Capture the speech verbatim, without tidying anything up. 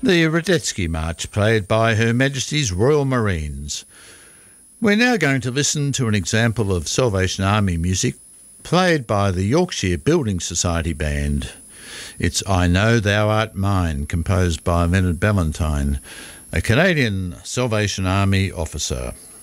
the Radetzky March played by Her Majesty's Royal Marines. We're now going to listen to an example of Salvation Army music played by the Yorkshire Building Society Band. It's I Know Thou Art Mine, composed by Leonard Ballantyne, a Canadian Salvation Army officer.